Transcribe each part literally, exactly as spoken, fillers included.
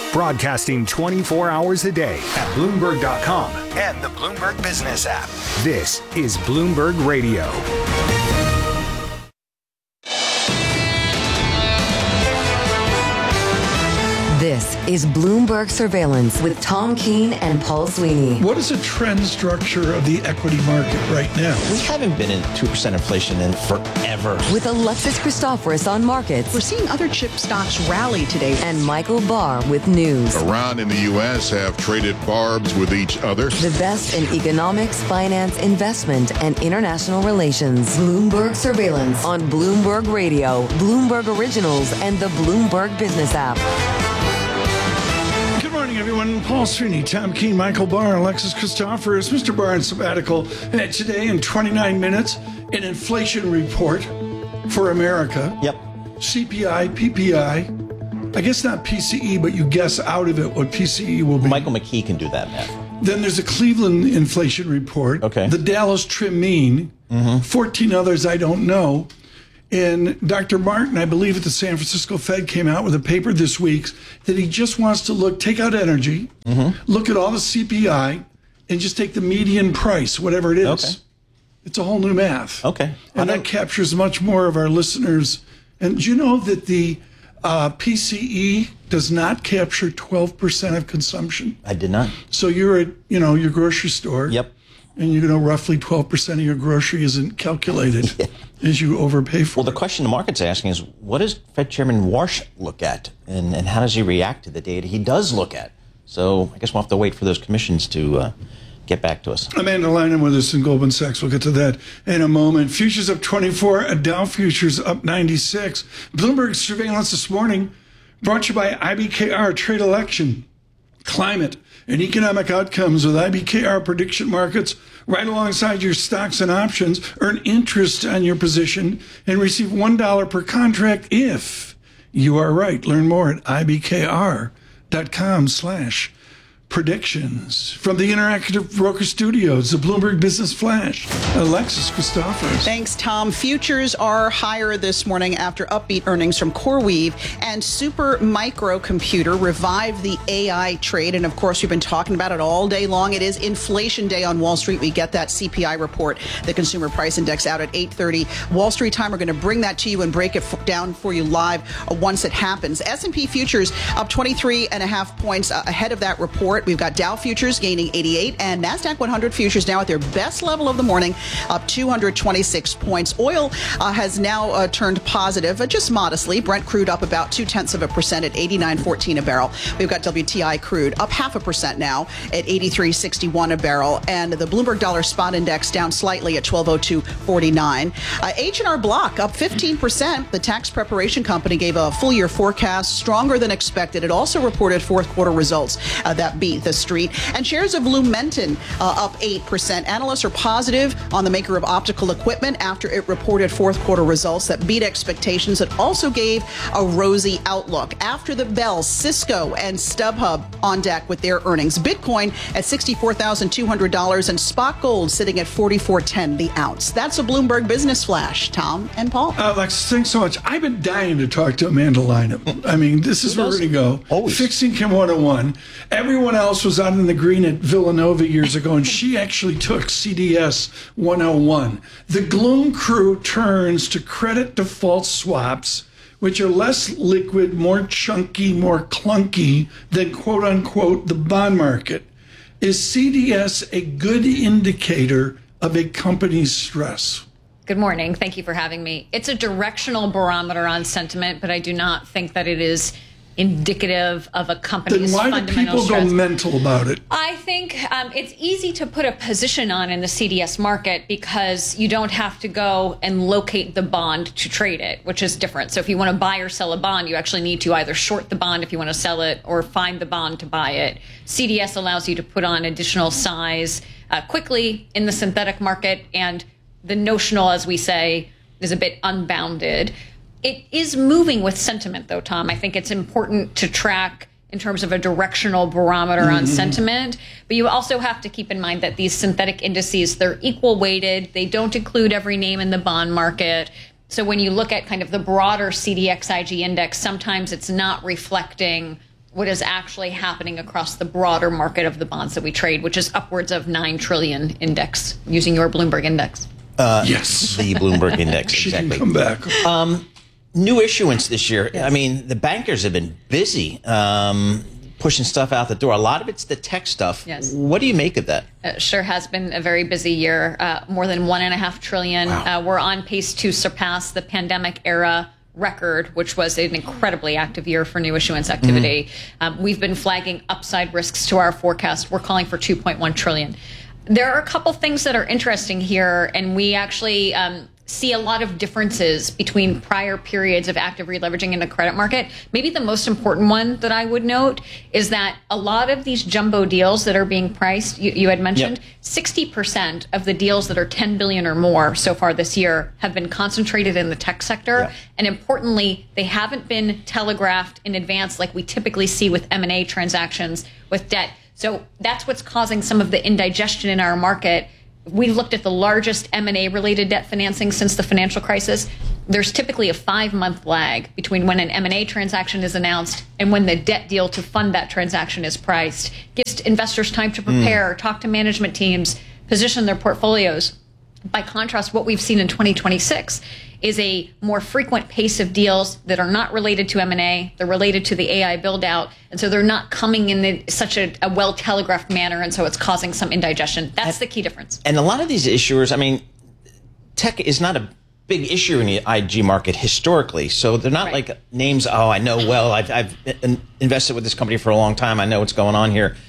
Broadcasting twenty-four hours a day at Bloomberg dot com and the Bloomberg Business app. This is Bloomberg Radio. This is Bloomberg Surveillance with Tom Keene and Paul Sweeney. What is the trend structure of the equity market right now? We haven't been in two percent inflation in forever. With Alexis Christoforous on markets. We're seeing other chip stocks rally today. And Michael Barr with news. Iran and the U S have traded barbs with each other. The best in economics, finance, investment, and international relations. Bloomberg Surveillance on Bloomberg Radio, Bloomberg Originals, and the Bloomberg Business app. Good morning, everyone. Paul Sweeney, Tom Keene, Michael Barr, Alexis Christoforous, Mister Barr on sabbatical. And today, in twenty-nine minutes, an inflation report for America. Yep. C P I, P P I. I guess not P C E, but you guess out of it what P C E will be. Michael McKee can do that math. Then there's a Cleveland inflation report. Okay. The Dallas Trim Mean. Mm-hmm. fourteen others I don't know. And Doctor Martin, I believe at the San Francisco Fed, came out with a paper this week that he just wants to look, take out energy, mm-hmm. look at all the C P I, and just take the median price, whatever it is. Okay. It's a whole new math. Okay. And that captures much more of our listeners. And do you know that the uh, P C E does not capture twelve percent of consumption? I did not. So you're at, you know, your grocery store. Yep. And you know roughly twelve percent of your grocery isn't calculated yeah. as you overpay for. Well, the question the market's asking is, what does Fed Chairman Warsh look at, and, and how does he react to the data he does look at? So I guess we'll have to wait for those commissions to uh, get back to us. Amanda Lynham with us in Goldman Sachs. We'll get to that in a moment. Futures up twenty-four, Dow futures up ninety-six. Bloomberg Surveillance this morning brought to you by I B K R Trade Election, Climate, and Economic Outcomes with I B K R Prediction Markets right alongside your stocks and options. Earn interest on your position and receive one dollar per contract if you are right. Learn more at ibkr dot com slash predictions. From the Interactive Broker Studios, the Bloomberg Business Flash, Alexis Christoforous. Thanks, Tom. Futures are higher this morning after upbeat earnings from CoreWeave, and Super Micro Computer revived the A I trade. And of course, we've been talking about it all day long. It is inflation day on Wall Street. We get that C P I report, the Consumer Price Index, out at eight thirty Wall Street time. We're going to bring that to you and break it f- down for you live uh, once it happens. S and P futures up twenty-three and a half points uh, ahead of that report. We've got Dow futures gaining eighty-eight, and NASDAQ one hundred futures now at their best level of the morning, up two hundred twenty-six points. Oil uh, has now uh, turned positive, uh, just modestly. Brent crude up about two-tenths of a percent at eighty-nine fourteen a barrel. We've got W T I crude up half a percent now at eighty-three sixty-one a barrel, and the Bloomberg Dollar Spot Index down slightly at twelve oh two forty-nine. Uh, H and R Block up fifteen percent. The tax preparation company gave a full-year forecast stronger than expected. It also reported fourth-quarter results uh, that beat the street. And shares of Lumentum uh, up eight percent. Analysts are positive on the maker of optical equipment after it reported fourth quarter results that beat expectations. It also gave a rosy outlook. After the bell, Cisco and StubHub on deck with their earnings. Bitcoin at sixty-four thousand two hundred dollars and spot gold sitting at forty-four ten the ounce. That's a Bloomberg Business Flash. Tom and Paul. Uh, Alexis, thanks so much. I've been dying to talk to Amanda Lynham. I mean, this is where we're going to go. Always. Fixed Income one oh one. Everyone else was out in the green at Villanova years ago, and she actually took C D S one oh one. The gloom crew turns to credit default swaps, which are less liquid, more chunky, more clunky than quote unquote the bond market. Is C D S a good indicator of a company's stress? Good morning. Thank you for having me. It's a directional barometer on sentiment, but I do not think that it is indicative of a company's fundamental stress. Then why do people stress. go mental about it? I think um, it's easy to put a position on in the C D S market because you don't have to go and locate the bond to trade it, which is different. So if you want to buy or sell a bond, you actually need to either short the bond if you want to sell it or find the bond to buy it. C D S allows you to put on additional size uh, quickly in the synthetic market, and the notional, as we say, is a bit unbounded. It is moving with sentiment, though, Tom. I think it's important to track in terms of a directional barometer mm-hmm. on sentiment. But you also have to keep in mind that these synthetic indices, they're equal weighted. They don't include every name in the bond market. So when you look at kind of the broader C D X I G index, sometimes it's not reflecting what is actually happening across the broader market of the bonds that we trade, which is upwards of nine trillion index, using your Bloomberg index. Uh, yes. The Bloomberg index, she exactly. Can come back. Um, new issuance this year. Yes. I mean, the bankers have been busy um, pushing stuff out the door. A lot of it's the tech stuff. Yes. What do you make of that? It sure has been a very busy year. Uh, more than one and a half trillion. Wow. Uh, we're on pace to surpass the pandemic era record, which was an incredibly active year for new issuance activity. Mm-hmm. Um, we've been flagging upside risks to our forecast. We're calling for two point one trillion. There are a couple things that are interesting here, and we actually um, see a lot of differences between prior periods of active releveraging in the credit market. Maybe the most important one that I would note is that a lot of these jumbo deals that are being priced, you, you had mentioned, yep. sixty percent of the deals that are ten billion dollars or more so far this year have been concentrated in the tech sector. Yep. And importantly, they haven't been telegraphed in advance like we typically see with M and A transactions with debt. So that's what's causing some of the indigestion in our market. We looked at the largest M and A related debt financing since the financial crisis. There's typically a five-month lag between when an M and A transaction is announced and when the debt deal to fund that transaction is priced. Gives investors time to prepare, mm. talk to management teams, position their portfolios. By contrast, what we've seen in twenty twenty-six is a more frequent pace of deals that are not related to M and A. They're related to the A I build-out. And so they're not coming in the, such a, a well-telegraphed manner, and so it's causing some indigestion. That's and, the key difference. And a lot of these issuers, I mean, tech is not a big issue in the I G market historically. So they're not right. like names, oh, I know well. I've, I've invested with this company for a long time. I know what's going on here.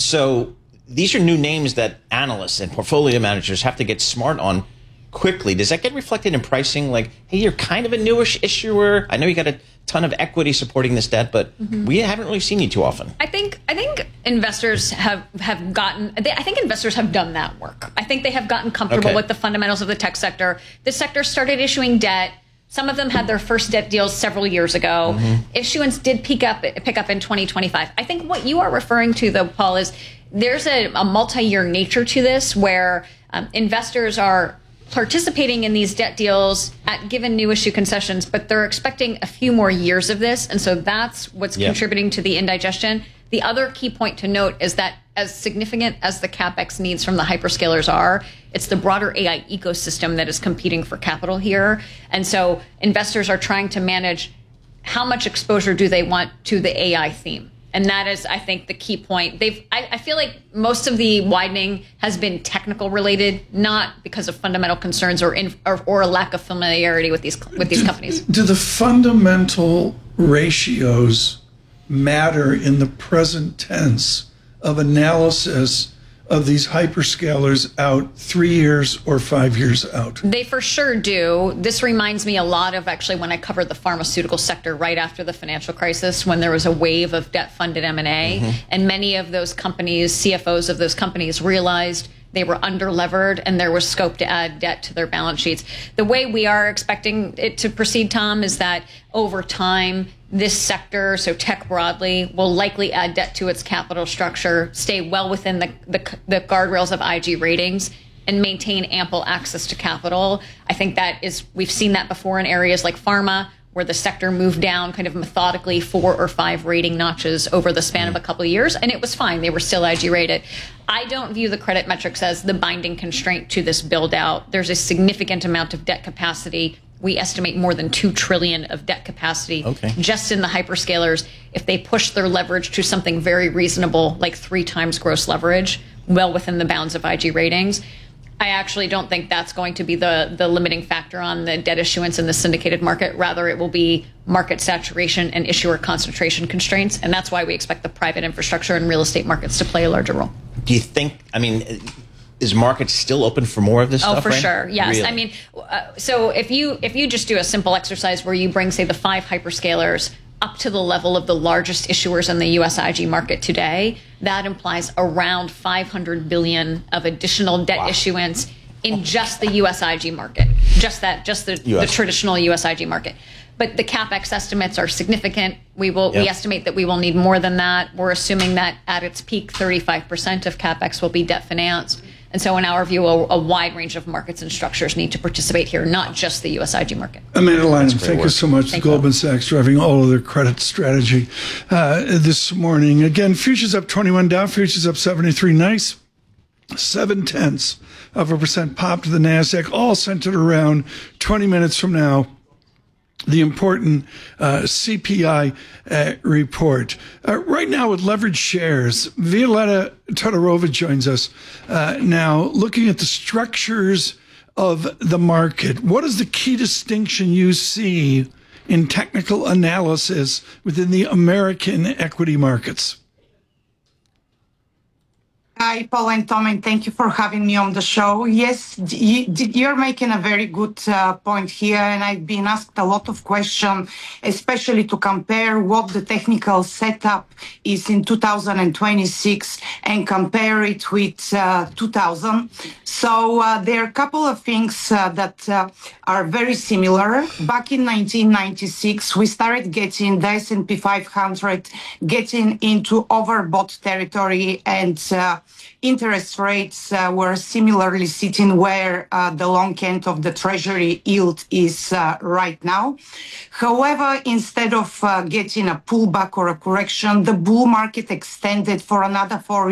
So these are new names that analysts and portfolio managers have to get smart on quickly. Does that get reflected in pricing? Like, hey, you're kind of a newish issuer. I know you got a ton of equity supporting this debt, but mm-hmm. we haven't really seen you too often. I think I think investors have, have gotten, they, I think investors have done that work. I think they have gotten comfortable okay. with the fundamentals of the tech sector. The sector started issuing debt. Some of them had their first debt deals several years ago. Mm-hmm. Issuance did peak up, pick up in twenty twenty-five. I think what you are referring to, though, Paul, is there's a, a multi-year nature to this where um, investors are participating in these debt deals at given new issue concessions, but they're expecting a few more years of this. And so that's what's yep. contributing to the indigestion. The other key point to note is that as significant as the CapEx needs from the hyperscalers are, it's the broader A I ecosystem that is competing for capital here. And so investors are trying to manage how much exposure do they want to the A I theme. And that is, I think, the key point. They've, I, I feel like most of the widening has been technical related, not because of fundamental concerns or, in, or or a lack of familiarity with these with these do, companies. Do the fundamental ratios matter in the present tense of analysis of these hyperscalers out three years or five years out? They for sure do. This reminds me a lot of actually when I covered the pharmaceutical sector right after the financial crisis, when there was a wave of debt-funded M and A, mm-hmm. and many of those companies, C F Os of those companies, realized they were under-levered and there was scope to add debt to their balance sheets. The way we are expecting it to proceed, Tom, is that over time, this sector, so tech broadly, will likely add debt to its capital structure, stay well within the, the, the guardrails of I G ratings, and maintain ample access to capital. I think that is, we've seen that before in areas like pharma, where the sector moved down kind of methodically four or five rating notches over the span of a couple of years, and it was fine. They were still I G rated. I don't view the credit metrics as the binding constraint to this build out. There's a significant amount of debt capacity. We estimate more than two trillion dollars of debt capacity okay. just in the hyperscalers. If they push their leverage to something very reasonable, like three times gross leverage, well within the bounds of I G ratings, I actually don't think that's going to be the, the limiting factor on the debt issuance in the syndicated market. Rather, it will be market saturation and issuer concentration constraints. And that's why we expect the private infrastructure and real estate markets to play a larger role. Do you think, I mean, is market still open for more of this oh, stuff? Oh, for right? sure. Yes. Really? I mean, uh, so if you if you just do a simple exercise where you bring, say, the five hyperscalers up to the level of the largest issuers in the U S I G market today, that implies around five hundred billion dollars of additional debt wow. issuance in just the U S I G market, just that, just the, the traditional U S I G market. But the CapEx estimates are significant. We will yep. we estimate that we will need more than that. We're assuming that at its peak, thirty-five percent of CapEx will be debt financed. And so in our view, a, a wide range of markets and structures need to participate here, not just the U S I G market. Amanda Lynham, thank you so much. Thank Goldman you. Sachs driving all of their credit strategy uh, this morning. Again, futures up twenty-one, Dow futures up seventy-three. Nice. Seven tenths of a percent pop to the NASDAQ, all centered around twenty minutes from now. The important uh, C P I uh, report. Uh, right now with leveraged shares, Violetta Todorova joins us uh, now looking at the structures of the market. What is the key distinction you see in technical analysis within the American equity markets? Hi, Paul and Tom, and thank you for having me on the show. Yes, you, you're making a very good uh, point here, and I've been asked a lot of questions, especially to compare what the technical setup is in two thousand twenty-six and compare it with uh, two thousand. So uh, there are a couple of things uh, that uh, are very similar. Back in nineteen ninety-six, we started getting the S and P five hundred getting into overbought territory, and uh, interest rates uh, were similarly sitting where uh, the long end of the treasury yield is uh, right now. However, instead of uh, getting a pullback or a correction, the bull market extended for another four